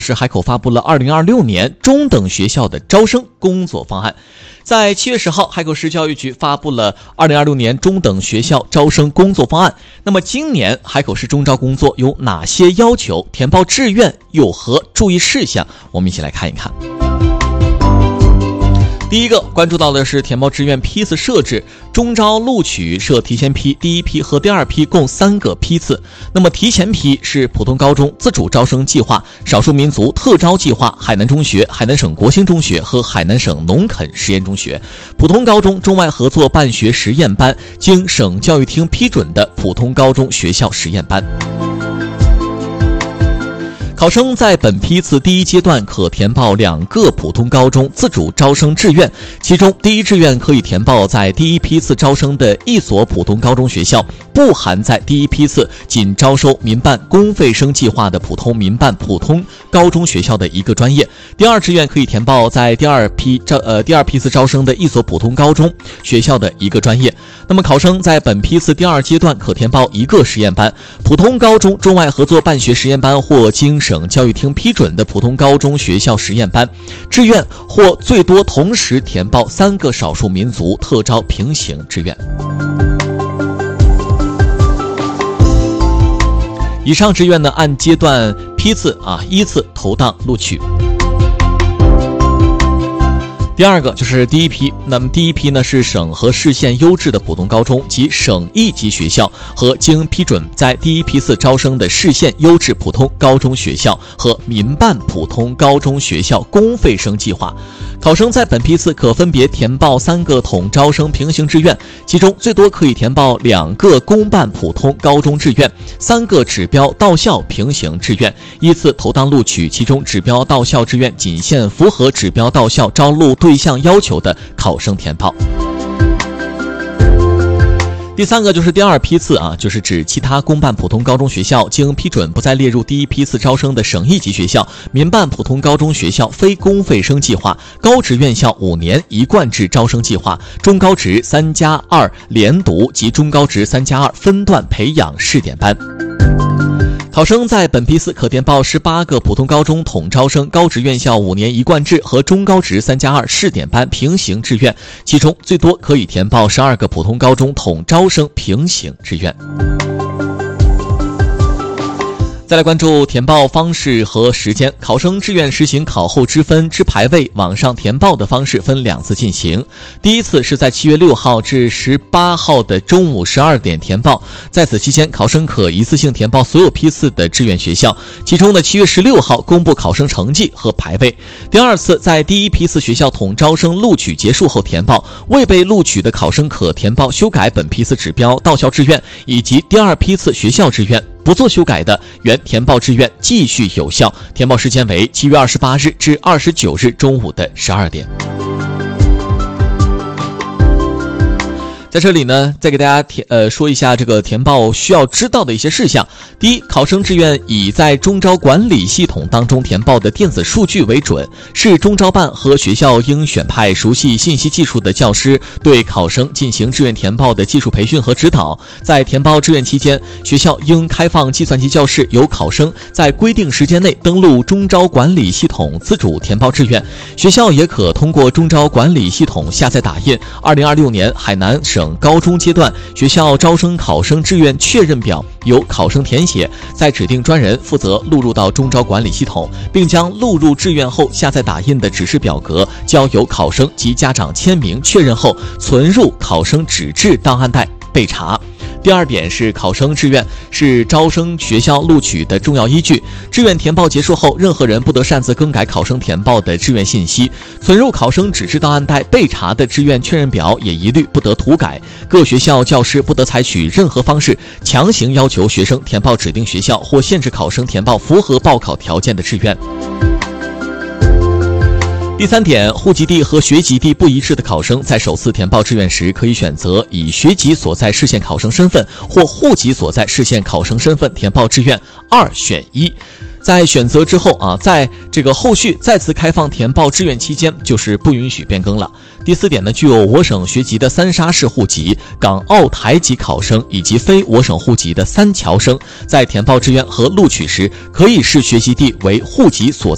是海口发布了2026年中等学校的招生工作方案。在7月10号，海口市教育局发布了2026年中等学校招生工作方案。那么今年海口市中招工作有哪些要求？填报志愿有何注意事项？我们一起来看一看。第一个关注到的是填报志愿批次设置，中招录取设提前批、第一批和第二批共3个批次。那么提前批是普通高中自主招生计划、少数民族特招计划、海南中学、海南省国兴中学和海南省农垦实验中学。普通高中中外合作办学实验班，经省教育厅批准的普通高中学校实验班。考生在本批次第一阶段可填报2个普通高中自主招生志愿，其中第一志愿可以填报在第一批次招生的一所普通高中学校，不含在第一批次仅招收民办公费生计划的普通民办普通高中学校的一个专业。第二志愿可以填报在第二批次招生的一所普通高中学校的一个专业。那么考生在本批次第2阶段可填报1个实验班，普通高中中外合作办学实验班或经省教育厅批准的普通高中学校实验班。志愿或最多同时填报3个少数民族特招平行志愿。以上志愿呢，按阶段批次依次投档录取。第二个就是第一批，那么第一批呢是省和市县优质的普通高中及省一级学校和经批准在第一批次招生的市县优质普通高中学校和民办普通高中学校公费生计划。考生在本批次可分别填报3个统招生平行志愿，其中最多可以填报2个公办普通高中志愿、3个指标到校平行志愿，依次投档录取。其中指标到校志愿仅限符合指标到校招录对象要求的考生填报。第三个就是第二批次就是指其他公办普通高中学校经批准不再列入第一批次招生的省一级学校、民办普通高中学校非公费生计划、高职院校5年一贯制招生计划、中高职3+2连读及中高职3+2分段培养试点班。考生在本批次可填报18个普通高中统招生高职院校5年一贯制和中高职3+2试点班平行志愿，其中最多可以填报12个普通高中统招生平行志愿。再来关注填报方式和时间。考生志愿实行考后支分支排位网上填报的方式分2次进行。第一次是在7月6号至18号的中午12点填报，在此期间考生可一次性填报所有批次的志愿学校，其中的7月16号公布考生成绩和排位。第二次在第一批次学校统招生录取结束后填报，未被录取的考生可填报修改本批次指标到校志愿以及第二批次学校志愿，不做修改的原填报志愿继续有效，填报时间为7月28日至29日中午的12点。在这里呢，再给大家说一下这个填报需要知道的一些事项。第一，考生志愿以在中招管理系统当中填报的电子数据为准，市中招办和学校应选派熟悉信息技术的教师对考生进行志愿填报的技术培训和指导。在填报志愿期间，学校应开放计算机教室，由考生在规定时间内登录中招管理系统自主填报志愿。学校也可通过中招管理系统下载打印2026年海南省高中阶段学校招生考生志愿确认表，由考生填写，在指定专人负责录入到中招管理系统，并将录入志愿后下载打印的指示表格交由考生及家长签名确认后存入考生纸质档案袋备查。第二点是考生志愿是招生学校录取的重要依据，志愿填报结束后，任何人不得擅自更改考生填报的志愿信息，存入考生纸质档案袋备查的志愿确认表也一律不得涂改。各学校教师不得采取任何方式强行要求学生填报指定学校或限制考生填报符合报考条件的志愿。第三点，户籍地和学籍地不一致的考生在首次填报志愿时，可以选择以学籍所在市县考生身份或户籍所在市县考生身份填报志愿，2选1。在选择之后在这个后续再次开放填报志愿期间，就是不允许变更了。第四点呢，具有我省学籍的3沙市户籍、港澳台籍考生以及非我省户籍的3侨生，在填报志愿和录取时，可以视学籍地为户籍所在